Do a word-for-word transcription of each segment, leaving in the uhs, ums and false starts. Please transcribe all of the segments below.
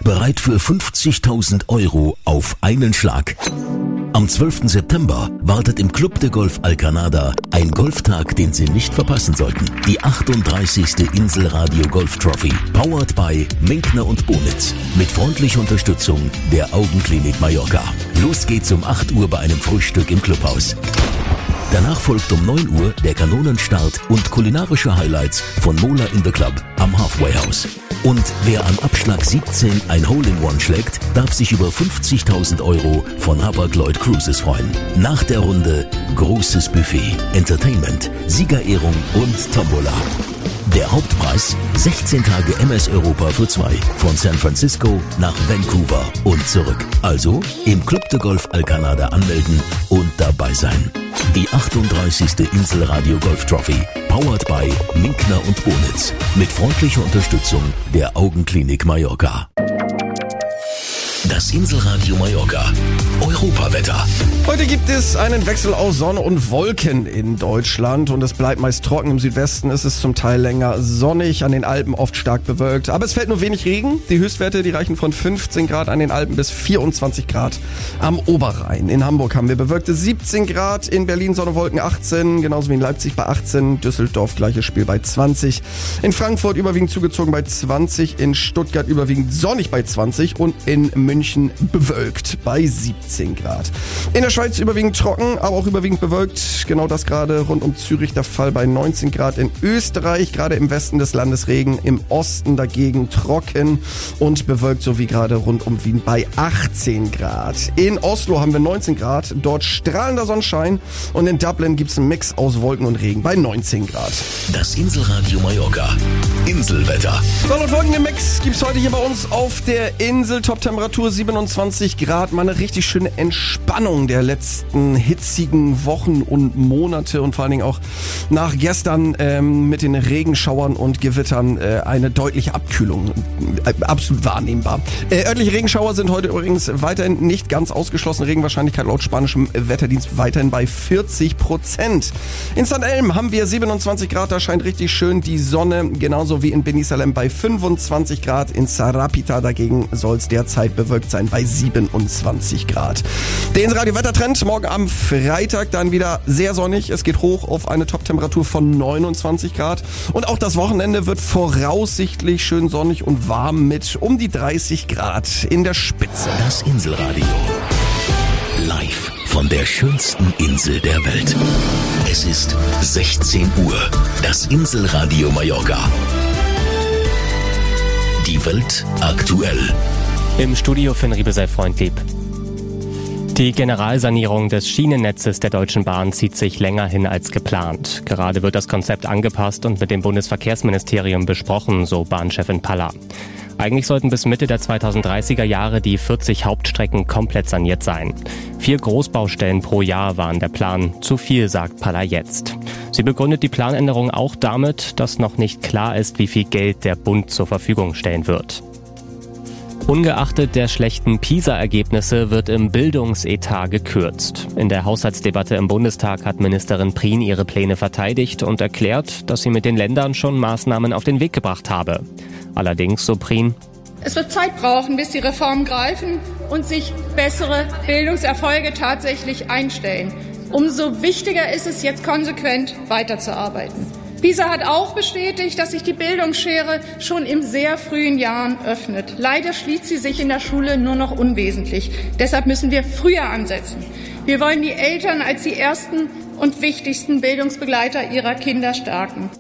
Bereit für fünfzigtausend Euro auf einen Schlag. Am zwölften September wartet im Club de Golf Alcanada ein Golftag, den Sie nicht verpassen sollten. Die achtunddreißigste Inselradio Golf Trophy, powered by Minkner und Bonitz, mit freundlicher Unterstützung der Augenklinik Mallorca. Los geht's um acht Uhr bei einem Frühstück im Clubhaus. Danach folgt um neun Uhr der Kanonenstart und kulinarische Highlights von Mola in the Club am Halfway House. Und wer an Abschlag siebzehn ein Hole-in-One schlägt, darf sich über fünfzigtausend Euro von Hapag-Lloyd Cruises freuen. Nach der Runde großes Buffet, Entertainment, Siegerehrung und Tombola. Der Hauptpreis sechzehn Tage M S Europa für zwei, von San Francisco nach Vancouver und zurück. Also im Club de Golf Alcanada anmelden und dabei sein. Die achtunddreißigste Inselradio Golf Trophy, powered by Minkner und Bonitz, mit freundlicher Unterstützung der Augenklinik Mallorca. Das Inselradio Mallorca. Europawetter. Heute gibt es einen Wechsel aus Sonne und Wolken in Deutschland und es bleibt meist trocken. Im Südwesten ist es zum Teil länger sonnig, an den Alpen oft stark bewölkt. Aber es fällt nur wenig Regen. Die Höchstwerte, die reichen von fünfzehn Grad an den Alpen bis vierundzwanzig Grad am Oberrhein. In Hamburg haben wir bewölkte siebzehn Grad, in Berlin Sonne, Wolken achtzehn, genauso wie in Leipzig bei achtzehn, Düsseldorf gleiches Spiel bei zwanzig, in Frankfurt überwiegend zugezogen bei zwanzig, in Stuttgart überwiegend sonnig bei zwanzig und in München bewölkt bei siebzehn Grad. In der Schweiz überwiegend trocken, aber auch überwiegend bewölkt. Genau das gerade rund um Zürich der Fall bei neunzehn Grad. In Österreich gerade im Westen des Landes Regen, im Osten dagegen trocken und bewölkt, so wie gerade rund um Wien bei achtzehn Grad. In Oslo haben wir neunzehn Grad, dort strahlender Sonnenschein und in Dublin gibt es einen Mix aus Wolken und Regen bei neunzehn Grad. Das Inselradio Mallorca. Inselwetter. Sonne und Wolken im Mix gibt es heute hier bei uns auf der Insel. Top-Temperatur siebenundzwanzig Grad. Mal eine richtig schöne Entspannung der letzten hitzigen Wochen und Monate und vor allen Dingen auch nach gestern ähm, mit den Regenschauern und Gewittern äh, eine deutliche Abkühlung. Äh, absolut wahrnehmbar. Äh, örtliche Regenschauer sind heute übrigens weiterhin nicht ganz ausgeschlossen. Regenwahrscheinlichkeit laut spanischem Wetterdienst weiterhin bei vierzig Prozent. In Sankt Elm haben wir siebenundzwanzig Grad. Da scheint richtig schön die Sonne. Genauso wie in Benisalem bei fünfundzwanzig Grad. In Sarapita dagegen soll es derzeit bewölkt sein bei siebenundzwanzig Grad. Der Inselradio Wettertrend morgen am Freitag dann wieder sehr sonnig. Es geht hoch auf eine Top-Temperatur von neunundzwanzig Grad. Und auch das Wochenende wird voraussichtlich schön sonnig und warm mit um die dreißig Grad in der Spitze. Das Inselradio. Live von der schönsten Insel der Welt. Es ist sechzehn Uhr. Das Inselradio Mallorca. Die Welt aktuell. Im Studio Finn Riebesell-Freundlieb. Die Generalsanierung des Schienennetzes der Deutschen Bahn zieht sich länger hin als geplant. Gerade wird das Konzept angepasst und mit dem Bundesverkehrsministerium besprochen, so Bahnchefin Paller. Eigentlich sollten bis Mitte der zweitausenddreißiger Jahre die vierzig Hauptstrecken komplett saniert sein. Vier Großbaustellen pro Jahr waren der Plan. Zu viel, sagt Paller jetzt. Sie begründet die Planänderung auch damit, dass noch nicht klar ist, wie viel Geld der Bund zur Verfügung stellen wird. Ungeachtet der schlechten PISA-Ergebnisse wird im Bildungsetat gekürzt. In der Haushaltsdebatte im Bundestag hat Ministerin Prien ihre Pläne verteidigt und erklärt, dass sie mit den Ländern schon Maßnahmen auf den Weg gebracht habe. Allerdings, so Prien, es wird Zeit brauchen, bis die Reformen greifen und sich bessere Bildungserfolge tatsächlich einstellen. Umso wichtiger ist es, jetzt konsequent weiterzuarbeiten. PISA hat auch bestätigt, dass sich die Bildungsschere schon in sehr frühen Jahren öffnet. Leider schließt sie sich in der Schule nur noch unwesentlich. Deshalb müssen wir früher ansetzen. Wir wollen die Eltern als die ersten und wichtigsten Bildungsbegleiter ihrer Kinder stärken.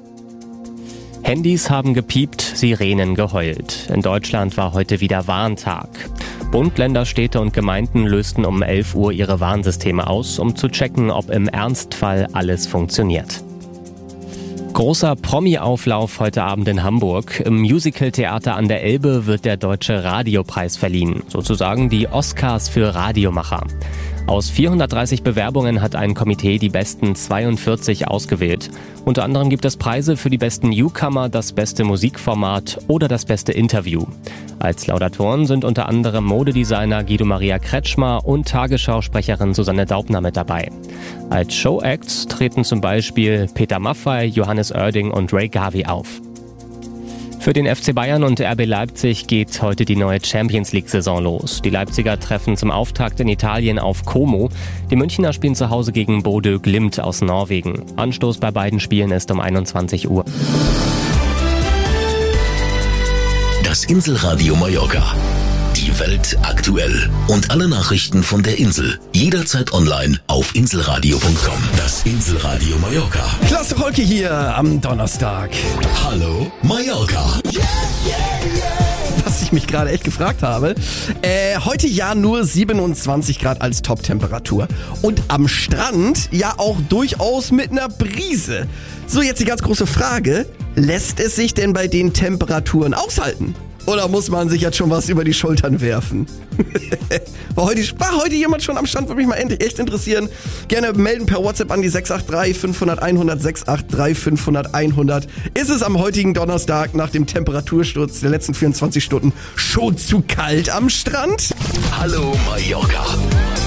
Handys haben gepiept, Sirenen geheult. In Deutschland war heute wieder Warntag. Bund, Länder, Städte und Gemeinden lösten um elf Uhr ihre Warnsysteme aus, um zu checken, ob im Ernstfall alles funktioniert. Großer Promi-Auflauf heute Abend in Hamburg. Im Musical-Theater an der Elbe wird der Deutsche Radiopreis verliehen. Sozusagen die Oscars für Radiomacher. Aus vierhundertdreißig Bewerbungen hat ein Komitee die besten zweiundvierzig ausgewählt. Unter anderem gibt es Preise für die besten Newcomer, das beste Musikformat oder das beste Interview. Als Laudatoren sind unter anderem Modedesigner Guido Maria Kretschmer und Tagesschausprecherin Susanne Daubner mit dabei. Als Showacts treten zum Beispiel Peter Maffay, Johannes Oerding und Ray Gavi auf. Für den F C Bayern und R B Leipzig geht heute die neue Champions-League-Saison los. Die Leipziger treffen zum Auftakt in Italien auf Como. Die Münchner spielen zu Hause gegen Bodø Glimt aus Norwegen. Anstoß bei beiden Spielen ist um einundzwanzig Uhr. Das Inselradio Mallorca. Die Welt aktuell. Und alle Nachrichten von der Insel. Jederzeit online auf inselradio punkt com. Das Inselradio Mallorca. Klasse Holke hier am Donnerstag. Hallo Mallorca. Was ich mich gerade echt gefragt habe. Äh, heute ja nur siebenundzwanzig Grad als Top-Temperatur. Und am Strand ja auch durchaus mit einer Brise. So, jetzt die ganz große Frage. Lässt es sich denn bei den Temperaturen aushalten? Oder muss man sich jetzt schon was über die Schultern werfen? war, heute, war heute jemand schon am Strand? Würde mich mal endlich echt interessieren. Gerne melden per WhatsApp an die sechs acht drei fünfhundert einhundert, sechs acht drei fünfhundert einhundert. Ist es am heutigen Donnerstag nach dem Temperatursturz der letzten vierundzwanzig Stunden schon zu kalt am Strand? Hallo Mallorca.